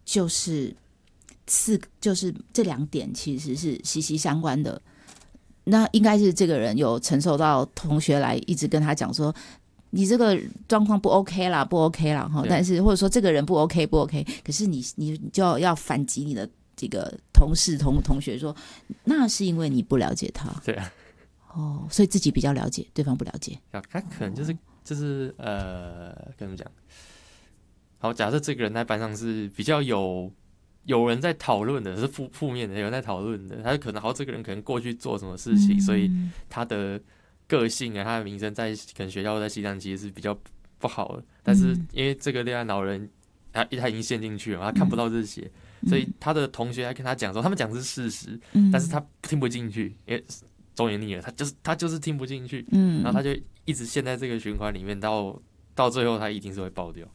就是这2点其实是息息相关的。那应该是这个人有承受到同学来一直跟他讲说，你这个状况不 OK 啦，不 OK 啦，但是或者说这个人不 OK 不 OK， 可是你就要反击你的这个同事同学说，那是因为你不了解他。 对啊。 所以自己比较了解，对方不了解。 他可能就是跟你们讲，好，假设这个人在班上是比较有人在讨论的，是负面的，有人在讨论的，他可能这个人可能过去做什么事情，所以他的个性啊，他的名声在可能学校在西藏其实是比较不好的，但是因为这个恋爱脑人他已经陷进去了，他看不到这些，所以他的同学还跟他讲说，他们讲的是事实，但是他听不进去，因为忠言逆耳，他就是听不进去，然后他就一直陷在这个循环里面，到最后他一定是会爆掉。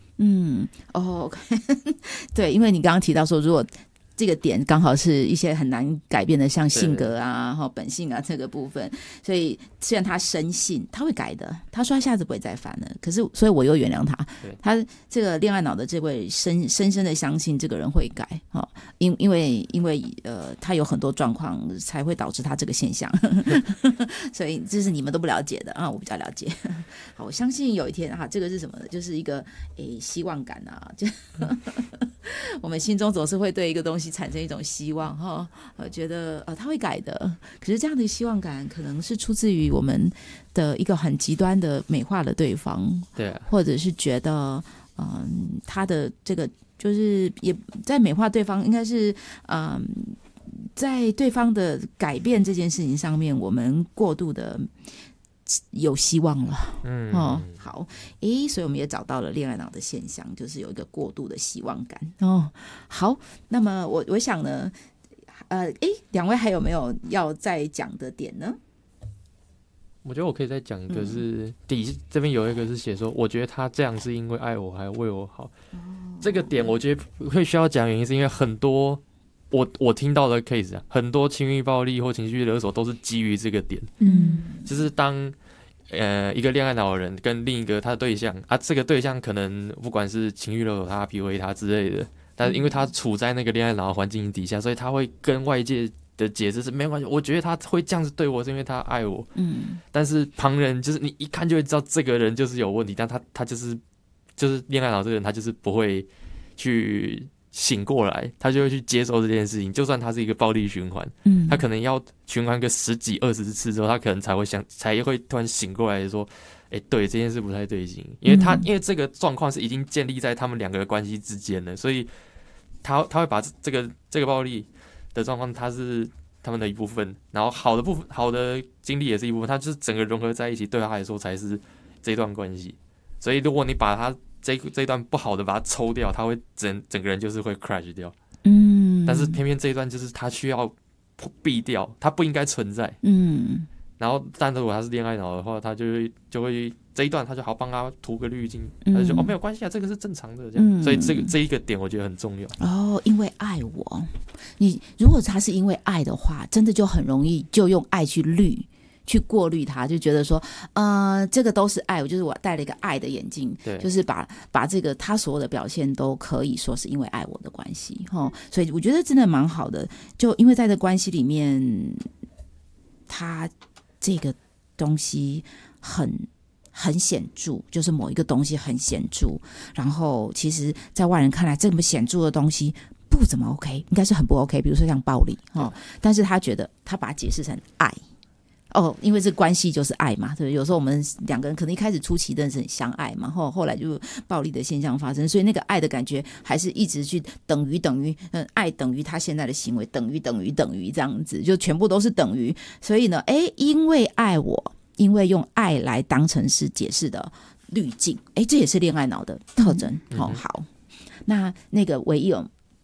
OK 对，因为你刚刚提到说，如果这个点刚好是一些很难改变的，像性格啊、本性啊这个部分，所以虽然他深信他会改的，他说他下次不会再犯了，可是所以我又原谅他。他这个恋爱脑的这位深深的相信这个人会改，因为他有很多状况才会导致他这个现象所以这是你们都不了解的啊，我比较了解。好，我相信有一天这个是什么呢？就是一个希望感啊，就我们心中总是会对一个东西产生一种希望觉得他会改的，可是这样的希望感可能是出自于我们的一个很极端的美化了对方， 对啊， 或者是觉得他的这个就是也在美化对方，应该是在对方的改变这件事情上面，我们过度的有希望了。好，所以我们也找到了恋爱脑的现象，就是有一个过度的希望感。好，那么我想呢，两位还有没有要再讲的点呢？ 我觉得我可以再讲一个是，这边有一个是写说，我觉得他这样是因为爱我，还有为我好。这个点我觉得会需要讲，原因是因为很多我听到的 case 很多情绪暴力或情绪勒索都是基于这个点。就是当一个恋爱脑的人跟另一个他的对象这个对象可能不管是情绪勒索他、劈毁他之类的，但是因为他处在那个恋爱脑的环境底下，所以他会跟外界的解释是没关系，我觉得他会这样子对我是因为他爱我。但是旁人就是你一看就会知道这个人就是有问题，但他就是恋爱脑这个人，他就是不会去醒过来，他就会去接受这件事情，就算他是一个暴力循环，他可能要循环个10几20次之后，他可能才会突然醒过来说，对，这件事不太对劲，因为这个状况是已经建立在他们两个的关系之间了，所以他会把这个暴力的状况，它是他们的一部分，然后好的经历也是一部分，他就是整个融合在一起，对他来说才是这段关系。所以如果你把他这一段不好的把它抽掉，他会整个人就是会 crash 掉。但是偏偏这一段就是他需要避掉，他不应该存在。然后但如果他是恋爱脑的话，他就会这一段他就好帮他涂个滤镜，他就说没有关系啊，这个是正常的这样。所以这一个点我觉得很重要。 因为爱我，你如果他是因为爱的话，真的就很容易就用爱去过滤它，就觉得说这个都是爱，就是我戴了一个爱的眼镜，就是把这个他所有的表现都可以说是因为爱我的关系。所以我觉得真的蛮好的，就因为在这关系里面他这个东西很显著，就是某一个东西很显著，然后其实在外人看来这么显著的东西不怎么 OK， 应该是很不 OK， 比如说像暴力但是他觉得他把它解释成爱因为这关系就是爱嘛，对，有时候我们两个人可能一开始初期认识很相爱嘛，后来就暴力的现象发生，所以那个爱的感觉还是一直去等于爱等于他现在的行为等于这样子，就全部都是等于。所以呢因为爱我，因为用爱来当成是解释的滤镜，这也是恋爱脑的特征。好，那个唯一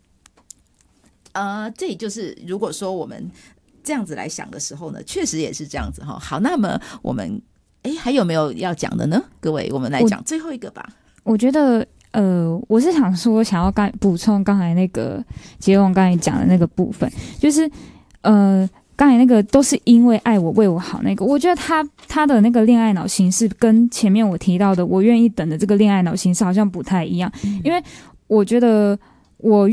这也就是如果说我们这样子来想的时候呢，确实也是这样子。好，那么我们还有没有要讲的呢？各位，我们来讲最后一个吧。 我觉得我是想说想要补充刚才那个杰龙刚才讲的那个部分，就是刚才那个都是因为爱我为我好那个，我觉得他的那个恋爱脑形式跟前面我提到的我愿意等的这个恋爱脑形式好像不太一样。因为我觉得我